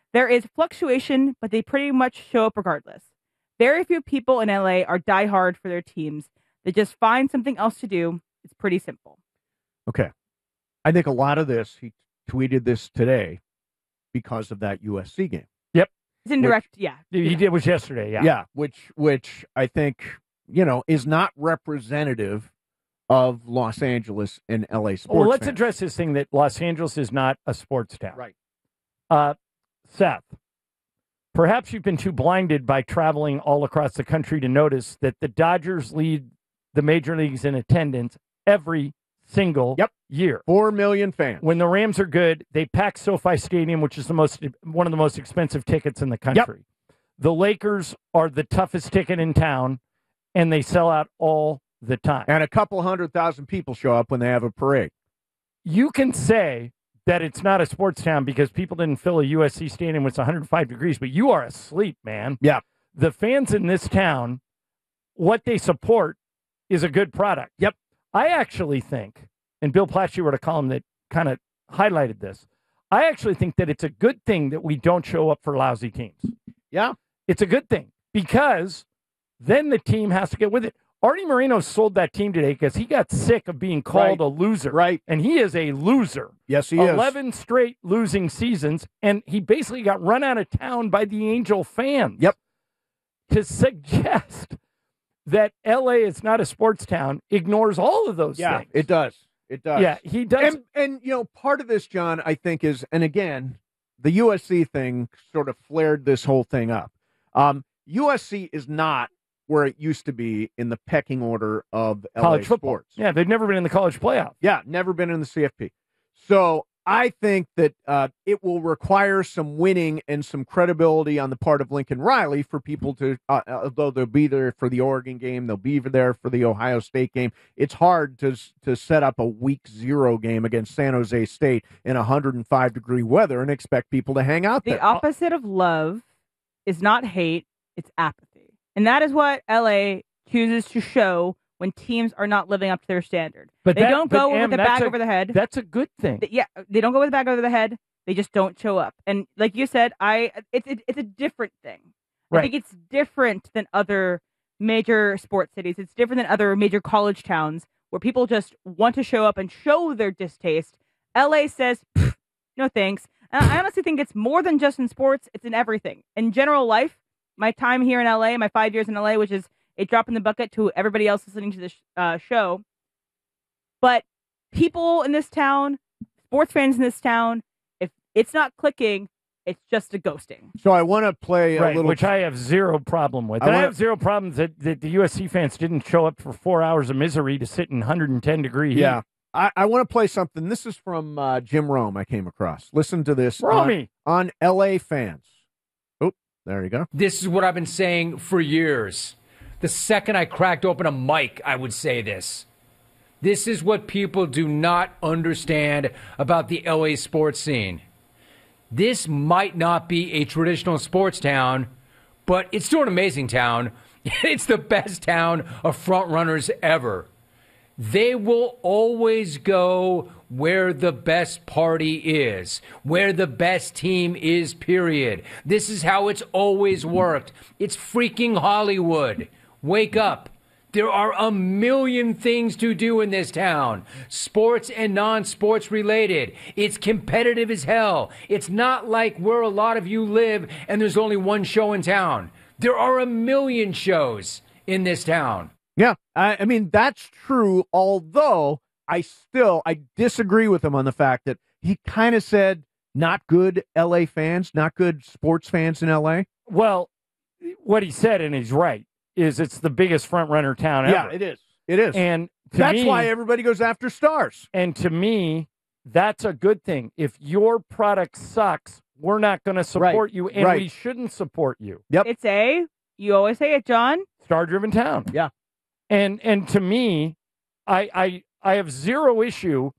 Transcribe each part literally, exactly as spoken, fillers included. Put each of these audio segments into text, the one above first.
There is fluctuation, but they pretty much show up regardless. Very few people in L A are diehard for their teams. They just find something else to do. It's pretty simple. Okay. I think a lot of this, he tweeted this today because of that U S C game. Yep. It's indirect, which, yeah. He did was yesterday, yeah. Yeah, which which I think, you know, is not representative of Los Angeles and L A sports. Well, let's fans. address this thing that Los Angeles is not a sports town. Right. Uh, Seth, perhaps you've been too blinded by traveling all across the country to notice that the Dodgers lead the major leagues in attendance every single yep. year. Four million fans. When the Rams are good, they pack SoFi Stadium, which is the most one of the most expensive tickets in the country. Yep. The Lakers are the toughest ticket in town, and they sell out all the time. And a couple hundred thousand people show up when they have a parade. You can say that it's not a sports town because people didn't fill a U S C stadium when it's one hundred five degrees, but you are asleep, man. Yeah. The fans in this town, what they support is a good product. Yep. I actually think, and Bill Plaschke wrote a column that kind of highlighted this, I actually think that it's a good thing that we don't show up for lousy teams. Yeah. It's a good thing because then the team has to get with it. Artie Moreno sold that team today because he got sick of being called right. a loser. Right. And he is a loser. Yes, he eleven is. eleven straight losing seasons, and he basically got run out of town by the Angel fans. Yep. To suggest that L A is not a sports town ignores all of those yeah, things. it does. It does. Yeah, he does. And, and, you know, part of this, John, I think is, and again, the U S C thing sort of flared this whole thing up. Um, U S C is not where it used to be in the pecking order of L A college football. sports. Yeah, they've never been in the college playoff. Yeah, never been in the C F P. So I think that uh, it will require some winning and some credibility on the part of Lincoln Riley for people to, uh, although they'll be there for the Oregon game, they'll be there for the Ohio State game. It's hard to to set up a week zero game against San Jose State in one hundred five degree weather and expect people to hang out the there. The opposite of love is not hate, it's apathy. And that is what L A chooses to show when teams are not living up to their standard. But they that, don't go Em, with the bag a, over the head. That's a good thing. They, yeah, they don't go with the bag over the head. They just don't show up. And like you said, I it's it, it's a different thing. Right. I think it's different than other major sports cities. It's different than other major college towns where people just want to show up and show their distaste. L A says, no thanks. And I honestly think it's more than just in sports. It's in everything. In general life, my time here in L A, my five years in L A, which is a drop in the bucket to everybody else listening to this uh, show. But people in this town, sports fans in this town, if it's not clicking, it's just a ghosting. So I want to play a right, little... Which I have zero problem with. I And wanna... I have zero problems that, that the U S C fans didn't show up for four hours of misery to sit in one hundred ten degree heat. Yeah. I, I want to play something. This is from uh, Jim Rome I came across. Listen to this on, on L A fans. Oh, there you go. This is what I've been saying for years. The second I cracked open a mic, I would say this. This is what people do not understand about the L A sports scene. This might not be a traditional sports town, but it's still an amazing town. It's the best town of front runners ever. They will always go where the best party is, where the best team is, period. This is how it's always worked. It's freaking Hollywood. Wake up. There are a million things to do in this town, sports and non-sports related. It's competitive as hell. It's not like where a lot of you live and there's only one show in town. There are a million shows in this town. Yeah, I, I mean, that's true, although I still, I disagree with him on the fact that he kind of said not good L A fans, not good sports fans in L A. Well, what he said, and he's right, is it's the biggest front runner town ever. Yeah, it is. It is. And that's me, why everybody goes after stars. And to me, that's a good thing. If your product sucks, we're not going to support right. you, and right. we shouldn't support you. Yep. It's a, you always say it, John. Star-driven town. Yeah. And and to me, I I I have zero issue.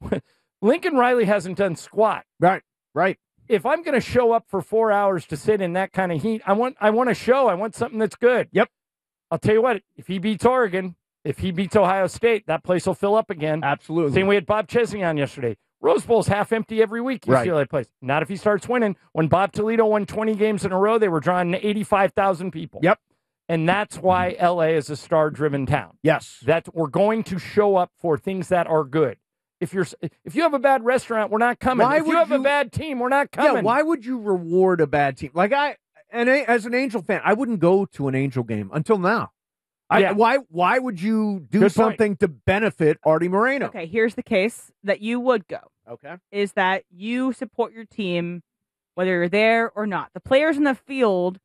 Lincoln Riley hasn't done squat. Right. Right. If I'm going to show up for four hours to sit in that kind of heat, I want I want a show. I want something that's good. Yep. I'll tell you what. If he beats Oregon, if he beats Ohio State, that place will fill up again. Absolutely. Same way at Bob Chesney on yesterday. Rose Bowl's half empty every week. U C L A Right. plays. Not if he starts winning. When Bob Toledo won twenty games in a row, they were drawing eighty-five thousand people. Yep. And that's why L A is a star-driven town. Yes. That we're going to show up for things that are good. If you're if you have a bad restaurant, we're not coming. Why if you would have a you- bad team, we're not coming. Yeah, why would you reward a bad team? Like I, and a- as an Angel fan, I wouldn't go to an Angel game until now. I, Yeah. Why? Why would you do Good point. something to benefit Artie Moreno? Okay, here's the case that you would go. Okay. Is that you support your team whether you're there or not. The players in the field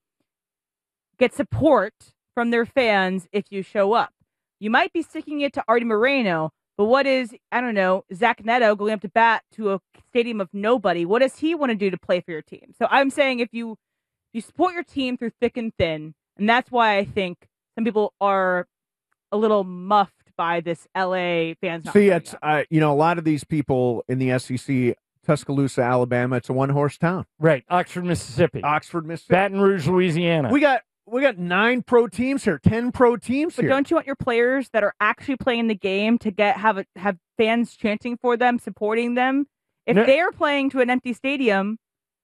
get support from their fans if you show up. You might be sticking it to Artie Moreno, but what is, I don't know, Zach Neto going up to bat to a stadium of nobody? What does he want to do to play for your team? So I'm saying if you you support your team through thick and thin, and that's why I think some people are a little muffed by this L A fans not See, showing it's up. uh, you know a lot of these people in the S E C, Tuscaloosa, Alabama. It's a one-horse town. Right. Oxford, Mississippi. Oxford, Mississippi. Baton Rouge, Louisiana. We got we got nine pro teams here, ten pro teams But here. don't you want your players that are actually playing the game to get have a, have fans chanting for them, supporting them? If No. they are playing to an empty stadium,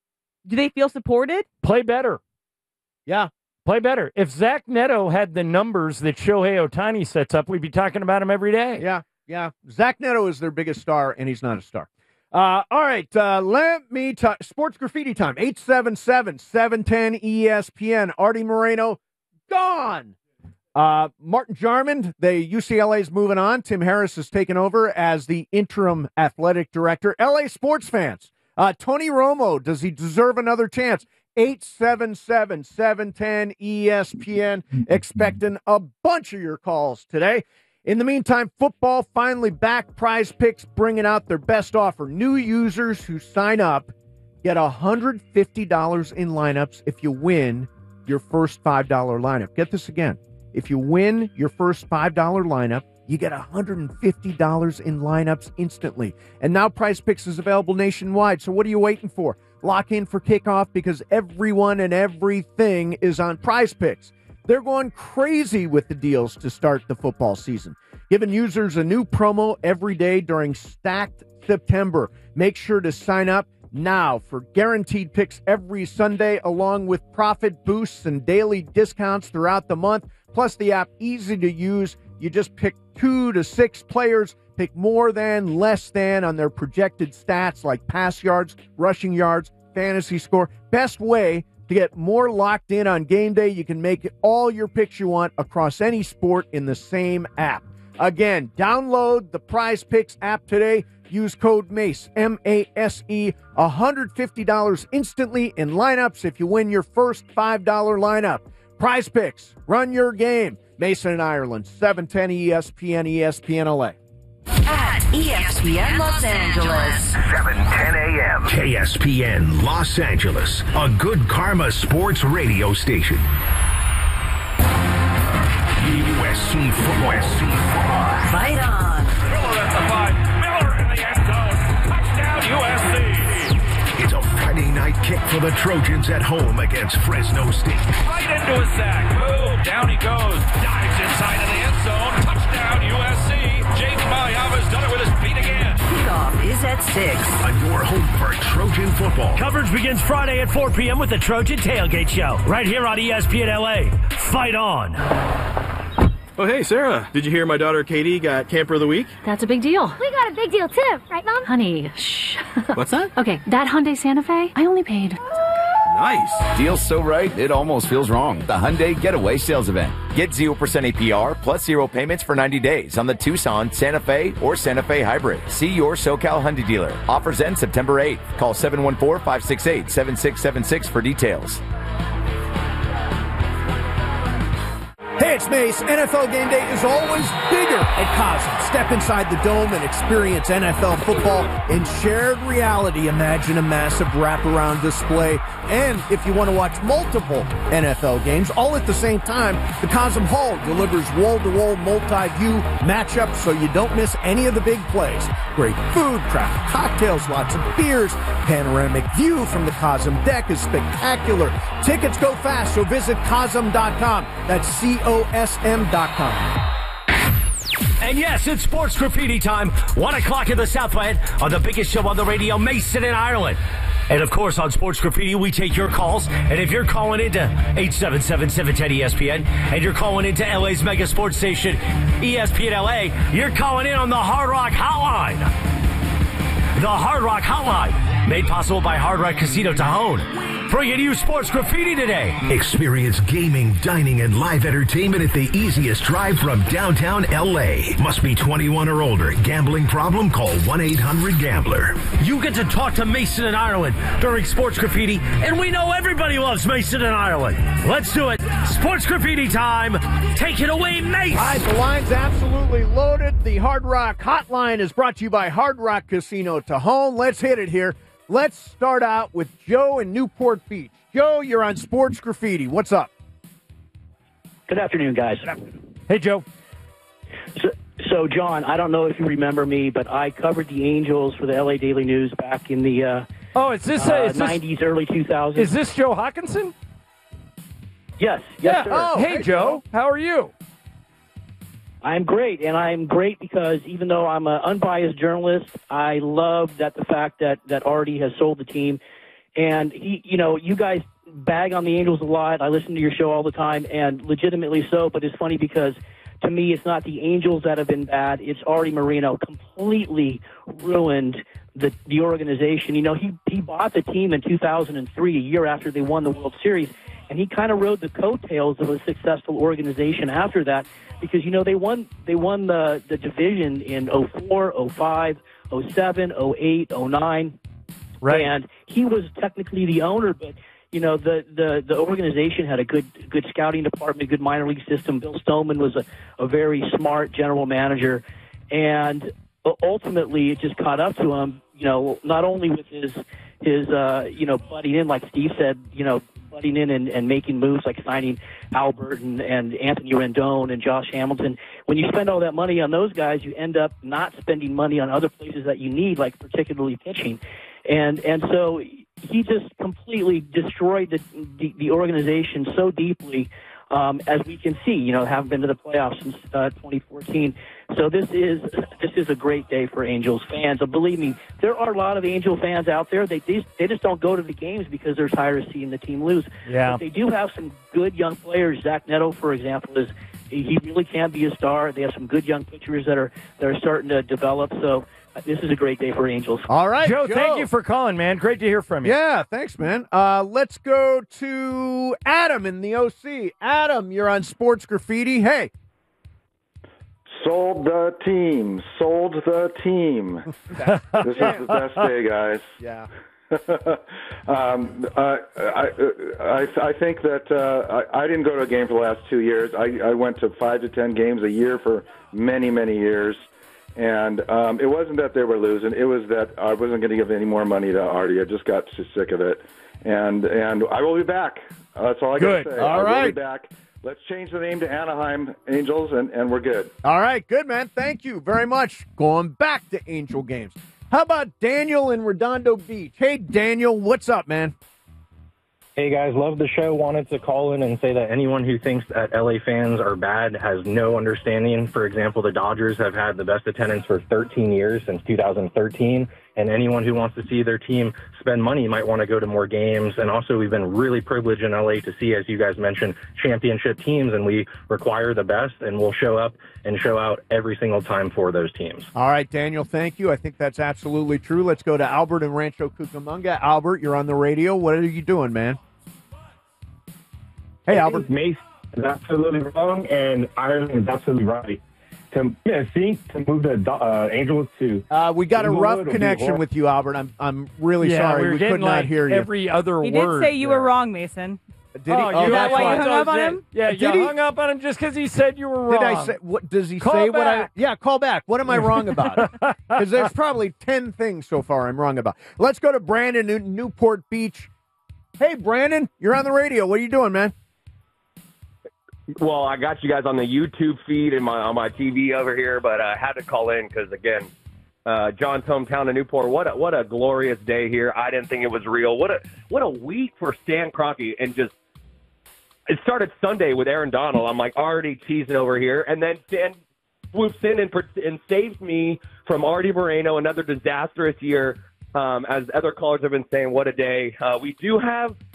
do they feel supported? Play better. Yeah. Play better. If Zach Neto had the numbers that Shohei Ohtani sets up, we'd be talking about him every day. Yeah, yeah. Zach Neto is their biggest star, and he's not a star. Uh, all right, uh, let me talk. Sports Graffiti time. eight seven seven, seven one zero, E S P N. Artie Moreno, gone. Uh, Martin Jarmond, the U C L A's moving on. Tim Harris has taken over as the interim athletic director. L A sports fans, uh, Tony Romo, does he deserve another chance? eight seven seven, seven one zero, E S P N. Expecting a bunch of your calls today. In the meantime, football finally back. Prize Picks bringing out their best offer. New users who sign up get one hundred fifty dollars in lineups if you win your first five dollar lineup. Get this again. If you win your first five dollar lineup, you get one hundred fifty dollars in lineups instantly. And now Prize Picks is available nationwide. So what are you waiting for? Lock in for kickoff because everyone and everything is on Prize Picks. They're going crazy with the deals to start the football season, giving users a new promo every day during Stacked September. Make sure to sign up now for guaranteed picks every Sunday, along with profit boosts and daily discounts throughout the month. Plus, the app easy to use. You just pick two to six players, pick more than, less than on their projected stats like pass yards, rushing yards, fantasy score. Best way to get more locked in on game day. You can make all your picks you want across any sport in the same app. Again, download the Prize Picks app today. Use code MACE, M A S E, one hundred fifty dollars instantly in lineups if you win your first five dollar lineup. Prize Picks, run your game. Mason and Ireland, seven ten E S P N, E S P N L A. At E S P N Los Angeles. seven ten a.m. K S P N Los Angeles, a good karma sports radio station. U S C football. U S C football. Fight on. Miller at the five. Miller in the end zone. Touchdown U S C. It's a Friday night kick for the Trojans at home against Fresno State. Right into his sack. Boom. Down he goes. Dives inside of the end zone. Touchdown U S C. Jaden Mayava's done it with his feet again. Kickoff is at six. On your home for Trojan football. Coverage begins Friday at four p.m. with the Trojan Tailgate Show, right here on E S P N L A. Fight on. Oh, hey, Sarah. Did you hear my daughter Katie got Camper of the Week? That's a big deal. We got a big deal too, right, Mom? Honey, shh. What's that? Okay, that Hyundai Santa Fe, I only paid. Nice. Deal's so right, it almost feels wrong. The Hyundai Getaway Sales Event. Get zero percent A P R plus zero payments for ninety days on the Tucson, Santa Fe, or Santa Fe Hybrid. See your SoCal Hyundai dealer. Offers end September eighth. Call seven one four, five six eight, seven six seven six for details. Hey, it's Mace. N F L Game Day is always bigger at Cosm. Step inside the dome and experience N F L football in shared reality. Imagine a massive wraparound display. And if you want to watch multiple N F L games all at the same time, the Cosm Hall delivers wall-to-wall multi-view matchups so you don't miss any of the big plays. Great food, craft cocktails, lots of beers. Panoramic view from the Cosm deck is spectacular. Tickets go fast, so visit Cosm dot com. That's C O S M dot com. And yes, it's sports graffiti time. One o'clock in the Southland on the biggest show on the radio, Mason in Ireland. And of course, on Sports Graffiti, we take your calls. And if you're calling into eight seven seven, seven one zero, E S P N, and you're calling into L A's mega sports station, E S P N L A, you're calling in on the Hard Rock Hotline. The Hard Rock Hotline, made possible by Hard Rock Casino Tajon. Bringing you Sports Graffiti today. Experience gaming, dining, and live entertainment at the easiest drive from downtown L A. Must be twenty-one or older. Gambling problem? Call one eight hundred gambler. You get to talk to Mason in Ireland during Sports Graffiti, and we know everybody loves Mason in Ireland. Let's do it. Sports Graffiti time. Take it away, Mace. All right, the line's absolutely loaded. The Hard Rock Hotline is brought to you by Hard Rock Casino Tajon. Let's hit it here. Let's start out with Joe in Newport Beach. Joe, you're on Sports Graffiti. What's up? Good afternoon, guys. Hey, Joe. So, so, John, I don't know if you remember me, but I covered the Angels for the L A Daily News back in the uh, oh, is this, uh, uh, is this, nineties, early two thousands. Is this Joe Hawkinson? Yes. Yes, yeah. sir. Oh, hey, Joe. How are you? I'm great, and I'm great because even though I'm an unbiased journalist, I love that the fact that, that Artie has sold the team. And, he, you know, you guys bag on the Angels a lot. I listen to your show all the time, and legitimately so, but it's funny because to me it's not the Angels that have been bad. It's Artie Moreno completely ruined the, the organization. You know, he, he bought the team in two thousand three, a year after they won the World Series, and he kind of rode the coattails of a successful organization after that. Because, you know, they won they won the, the division in oh four, oh five, oh seven, oh eight, oh nine. Right. And he was technically the owner, but, you know, the, the, the organization had a good good scouting department, a good minor league system. Bill Stoneman was a, a very smart general manager. And ultimately it just caught up to him, you know, not only with his, his uh, you know, butting in, like Steve said, you know, butting in and, and making moves like signing Albert and, and Anthony Rendon and Josh Hamilton. When you spend all that money on those guys, you end up not spending money on other places that you need, like particularly pitching. And and so he just completely destroyed the the, the organization so deeply, um, as we can see. You know, haven't been to the playoffs since uh, twenty fourteen. So this is this is a great day for Angels fans. And believe me, there are a lot of Angel fans out there. They they, they just don't go to the games because they're tired of seeing the team lose. Yeah. But they do have some good young players. Zach Neto, for example, is he really can be a star. They have some good young pitchers that are that are starting to develop. So uh, this is a great day for Angels. All right, Joe, Joe, thank you for calling, man. Great to hear from you. Yeah, thanks, man. Uh, let's go to Adam in the O C. Adam, you're on Sports Graffiti. Hey. Sold the team. Sold the team. This is the best day, guys. Yeah. um, uh, I, I, I think that uh, I, I didn't go to a game for the last two years. I, I went to five to ten games a year for many, many years. And um, it wasn't that they were losing. It was that I wasn't going to give any more money to Artie. I just got too sick of it. And and I will be back. That's all I got to say. All I right. will be back. Let's change the name to Anaheim Angels, and, and we're good. All right, good, man. Thank you very much. Going back to Angel games. How about Daniel in Redondo Beach? Hey, Daniel, what's up, man? Hey, guys, love the show. Wanted to call in and say that anyone who thinks that L A fans are bad has no understanding. For example, the Dodgers have had the best attendance for thirteen years, since two thousand thirteen. And anyone who wants to see their team spend money might want to go to more games. And also, we've been really privileged in L A to see, as you guys mentioned, championship teams, and we require the best, and we'll show up and show out every single time for those teams. All right, Daniel, thank you. I think that's absolutely true. Let's go to Albert in Rancho Cucamonga. Albert, you're on the radio. What are you doing, man? Hey, Albert. Mace is absolutely wrong, and Ireland is absolutely right. To, yeah, see, to move the uh, Angels to... Uh, we got a rough Inglewood connection with you, Albert. I'm I'm really yeah, sorry. We, were we getting could not like hear you. every other He word. did say you there. were wrong, Mason. Did he? Oh, Oh, you that's why you why. hung up on him? Yeah, Did you he? hung up on him just because he said you were wrong. Did I say what? Does he Call say what I? back. Yeah, call back. What am I wrong about? Because there's probably ten things so far I'm wrong about. Let's go to Brandon in Newport Beach. Hey, Brandon, you're on the radio. What are you doing, man? Well, I got you guys on the YouTube feed and my on my T V over here, but I had to call in because, again, uh, John's hometown of Newport. What a, what a glorious day here. I didn't think it was real. What a what a week for Stan Kroenke, and just it started Sunday with Aaron Donald. I'm like already cheesing over here, and then Stan swoops in and, and saves me from Artie Moreno, another disastrous year. Um, as other callers have been saying, what a day. Uh, we do have